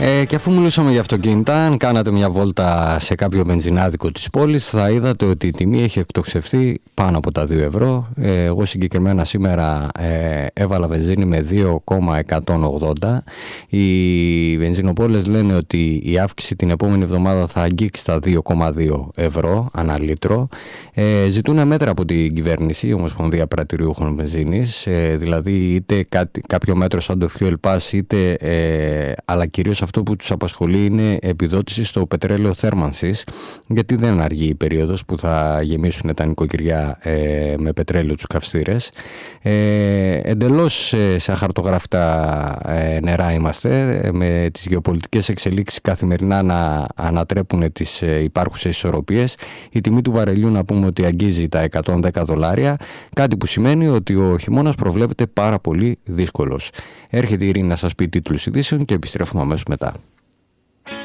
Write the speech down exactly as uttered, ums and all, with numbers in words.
Ε, και αφού μιλούσαμε για αυτοκίνητα, αν κάνατε μια βόλτα σε κάποιο μπενζινάδικο της πόλης, θα είδατε ότι η τιμή έχει εκτοξευθεί πάνω από τα δύο ευρώ. Ε, εγώ συγκεκριμένα σήμερα ε, έβαλα βενζίνη με δύο κόμμα εκατόν ογδόντα. Οι βενζινοπόλες λένε ότι η αύξηση την επόμενη εβδομάδα θα αγγίξει τα δύο κόμμα δύο ευρώ ανά λίτρο. Ε, ζητούν μέτρα από την κυβέρνηση, η Ομοσπονδία Πρατηριούχων Βενζίνης, ε, δηλαδή είτε κάτι, κάποιο μέτρο σαν το Fuel Pass, είτε, ε, αλλά κυρίως αυτό που τους απασχολεί είναι επιδότηση στο πετρέλαιο θέρμανσης, γιατί δεν αργεί η περίοδος που θα γεμίσουν τα νοικοκυριά ε, με πετρέλαιο τους καυστήρες. Ε, εντελώς ε, σε αχαρτογράφητα ε, νερά είμαστε, ε, με τις γεωπολιτικές εξελίξεις καθημερινά να ανατρέπουν τις ε, υπάρχουσες ισορροπίες. Η τιμή του βαρελιού να πούμε ότι αγγίζει τα εκατόν δέκα δολάρια, κάτι που σημαίνει ότι ο χειμώνας προβλέπεται πάρα πολύ δύσκολος. Έρχεται η Ειρήνη να σας πει τίτλους ειδήσεων και επιστρέφουμε αμέσως μετά.